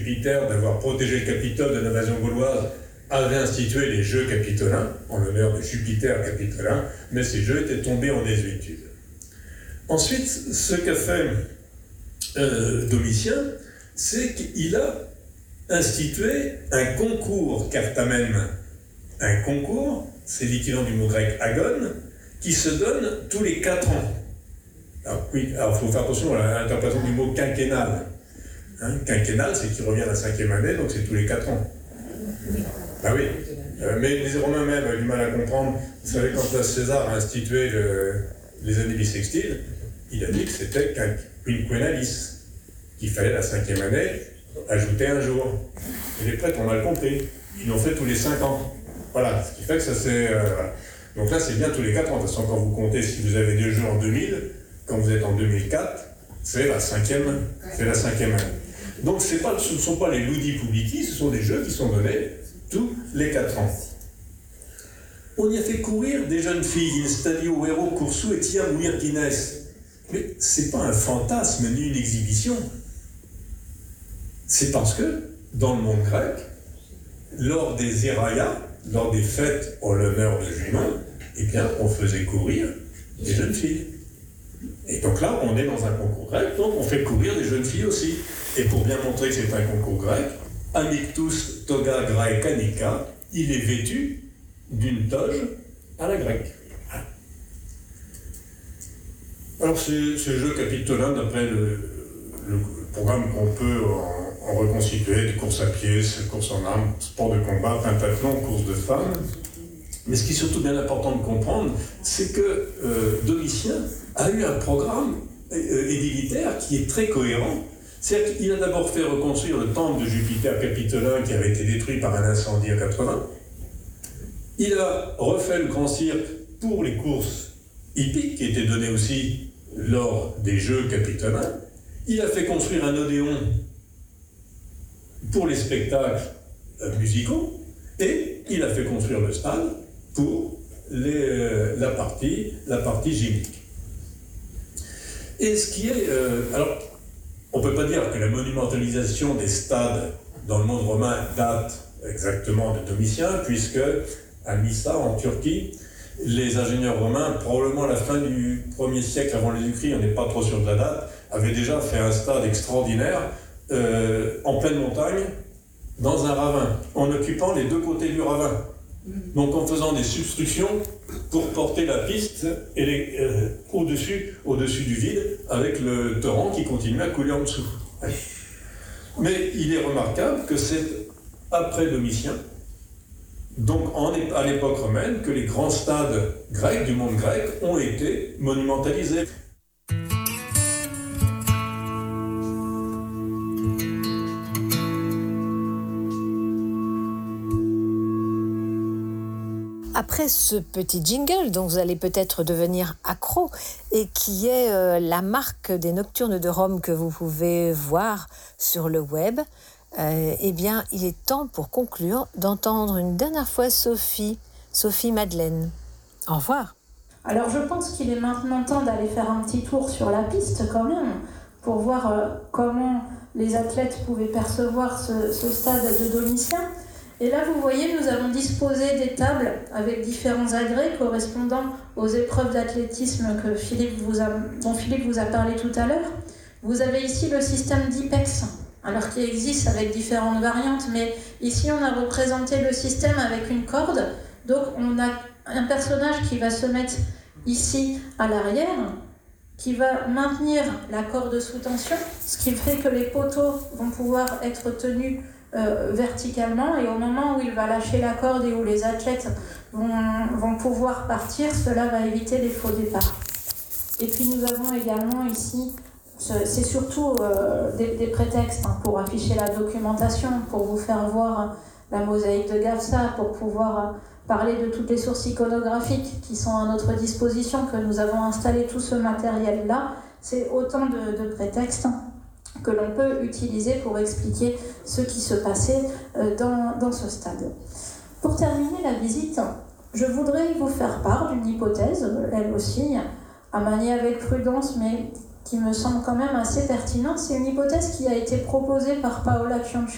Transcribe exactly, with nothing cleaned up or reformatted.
Jupiter d'avoir protégé le Capitole de l'invasion gauloise, avait institué les Jeux capitolins, en l'honneur de Jupiter capitolin, mais ces Jeux étaient tombés en désuétude. Ensuite, ce qu'a fait euh, Domitien, c'est qu'il a institué un concours cartamène. Un concours, c'est l'équivalent du mot grec agon, qui se donne tous les quatre ans. Alors, oui, alors il faut faire attention à l'interprétation du mot quinquennal. Hein, quinquennal, c'est qu'il revient à la cinquième année, donc c'est tous les quatre ans. Ah oui, euh, mais les Romains même avaient du mal à comprendre. Vous savez, quand César a institué le, les années bissextiles, il a dit que c'était quinquennalis, qu'il fallait la cinquième année ajouter un jour. Et les prêtres ont mal compris. Ils l'ont fait tous les cinq ans. Voilà, ce qui fait que ça c'est... Euh, donc là, c'est bien tous les quatre ans. De toute façon, quand vous comptez, si vous avez deux jeux en deux mille, quand vous êtes en deux mille quatre, c'est la cinquième, c'est la cinquième année. Donc c'est pas, ce ne sont pas les ludi publici, ce sont des jeux qui sont donnés tous les quatre ans. On y a fait courir des jeunes filles, in stadio vero cursu etiam virgines. Mais c'est pas un fantasme ni une exhibition. C'est parce que, dans le monde grec, lors des Eraya, lors des fêtes en l'honneur de Junon, eh bien, on faisait courir des jeunes filles. Et donc là, on est dans un concours grec, donc on fait courir des jeunes filles aussi. Et pour bien montrer que c'est un concours grec, Amictus toga graecanica, il est vêtu d'une toge à la grecque. Alors, ces, ces jeux capitolins, d'après le, le programme qu'on peut en, en reconstituer, des courses à pied, courses en armes, sport de combat, pentathlon, courses de femmes. Mais ce qui est surtout bien important de comprendre, c'est que euh, Domitien a eu un programme euh, édilitaire qui est très cohérent. C'est-à-dire qu'il a d'abord fait reconstruire le temple de Jupiter capitolin qui avait été détruit par un incendie en quatre-vingts. Il a refait le grand cirque pour les courses hippiques qui étaient données aussi lors des Jeux capitolins. Il a fait construire un odéon pour les spectacles euh, musicaux et il a fait construire le stade pour les, euh, la partie, la partie gymnique. Et ce qui est... Euh, alors, on ne peut pas dire que la monumentalisation des stades dans le monde romain date exactement de Domitien, puisque à Missa, en Turquie, les ingénieurs romains, probablement à la fin du premier siècle avant Jésus-Christ, on n'est pas trop sûr de la date, avaient déjà fait un stade extraordinaire euh, en pleine montagne, dans un ravin, en occupant les deux côtés du ravin. Donc en faisant des substructions pour porter la piste et les, euh, au-dessus, au-dessus du vide, avec le torrent qui continue à couler en dessous. Mais il est remarquable que c'est après Domitien, donc en, à l'époque romaine, que les grands stades grecs du monde grec ont été monumentalisés. Après ce petit jingle dont vous allez peut-être devenir accro et qui est euh, la marque des Nocturnes de Rome que vous pouvez voir sur le web, euh, eh bien, il est temps pour conclure d'entendre une dernière fois Sophie, Sophie Madeleine. Au revoir. Alors je pense qu'il est maintenant temps d'aller faire un petit tour sur la piste quand même pour voir euh, comment les athlètes pouvaient percevoir ce, ce stade de Domitien. Et là, vous voyez, nous avons disposé des tables avec différents agrès correspondant aux épreuves d'athlétisme que Philippe vous a, dont Philippe vous a parlé tout à l'heure. Vous avez ici le système d'IPEX, alors qui existe avec différentes variantes, mais ici, on a représenté le système avec une corde. Donc, on a un personnage qui va se mettre ici à l'arrière, qui va maintenir la corde sous tension, ce qui fait que les poteaux vont pouvoir être tenus Euh, verticalement, et au moment où il va lâcher la corde et où les athlètes vont, vont pouvoir partir, cela va éviter les faux départs. Et puis nous avons également ici, c'est surtout euh, des, des prétextes hein, pour afficher la documentation, pour vous faire voir la mosaïque de Gafsa, pour pouvoir parler de toutes les sources iconographiques qui sont à notre disposition, que nous avons installé tout ce matériel-là. C'est autant de, de prétextes que l'on peut utiliser pour expliquer ce qui se passait dans, dans ce stade. Pour terminer la visite, je voudrais vous faire part d'une hypothèse, elle aussi, à manier avec prudence, mais qui me semble quand même assez pertinente. C'est une hypothèse qui a été proposée par Paola Cianci